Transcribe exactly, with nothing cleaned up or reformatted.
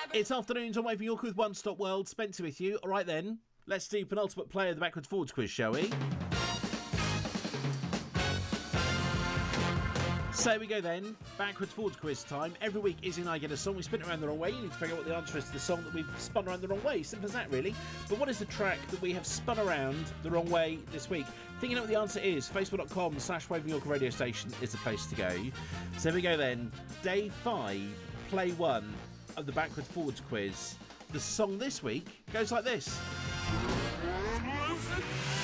It's afternoons on Waving York with One Stop World. Spencer with you. All right then, let's do penultimate play of the Backwards Forwards quiz, shall we? So here we go then, backwards forwards quiz time. Every week Izzy and I get a song, we spin it around the wrong way. You need to figure out what the answer is to the song that we've spun around the wrong way. Simple as that, really. But what is the track that we have spun around the wrong way this week? Thinking out what the answer is, facebook.com slash Waving York radio station is the place to go. So here we go then, day five, play one of the backwards forwards quiz. The song this week goes like this.